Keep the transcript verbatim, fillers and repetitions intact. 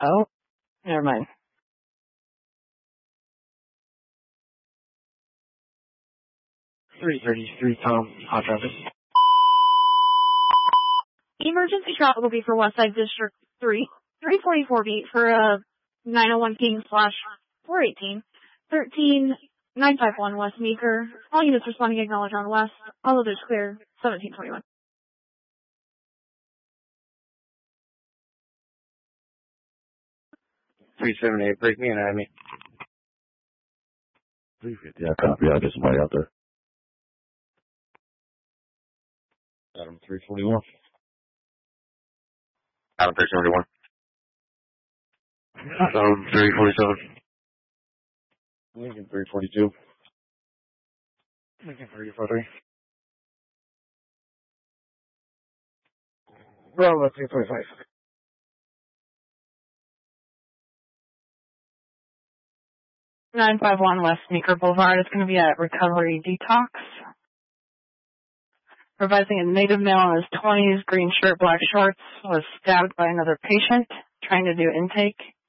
Oh, never mind. three thirty-three, Tom, hot traffic. Emergency traffic will be for Westside District three, three forty-four beat for uh, nine oh one King slash four eighteen, thirteen nine five one West Meeker. All units responding acknowledge on West. All others clear, seventeen twenty-one. three seventy-eight, break me and add me. three fifty, I copy. I'll get somebody out there. Adam three forty-one. Adam three seventy-one. Adam three forty-seven. Lincoln three forty-two. Lincoln three forty-three. Bravo three forty-five. nine five one West Meeker Boulevard is going to be at Recovery Detox. Revising a native male in his twenties, green shirt, black shorts, was stabbed by another patient trying to do intake.